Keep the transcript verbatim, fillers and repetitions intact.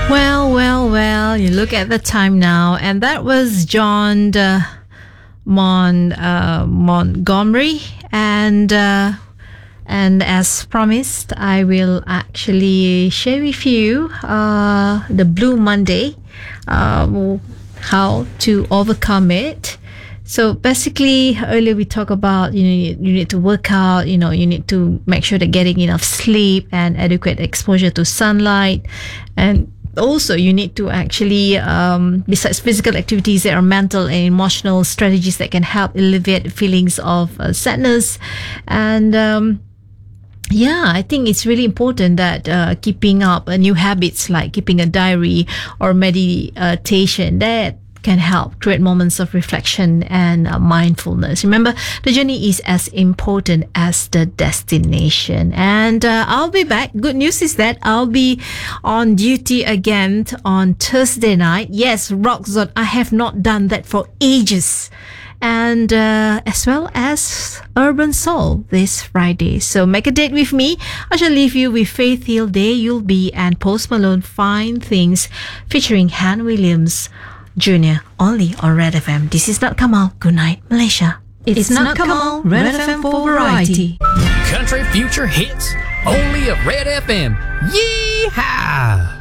Well, well, well, you look at the time now, and that was John uh, Mon, uh, Montgomery. And uh, and as promised, I will actually share with you uh, the Blue Monday, uh, how to overcome it. So basically, earlier we talked about, you know, you, you need to work out, you know, you need to make sure that getting enough sleep and adequate exposure to sunlight. And also you need to actually, um, besides physical activities, there are mental and emotional strategies that can help alleviate feelings of uh, sadness. And, um, yeah, I think it's really important that uh, keeping up uh, new habits like keeping a diary or meditation, that can help create moments of reflection and uh, mindfulness. Remember, the journey is as important as the destination. And uh, I'll be back. Good news is that I'll be on duty again on Thursday night. Yes, Rock Zone. I have not done that for ages. And uh, as well as Urban Soul this Friday. So make a date with me. I shall leave you with Faith Hill, There You'll Be, and Post Malone, Fine Things, featuring Han Williams Junior only on Red F M. This is Not Kamal. Good night, Malaysia. It's, it's Not Kamal, Red, Red F M for variety. Country future hits, only at Red F M. Yeehaw!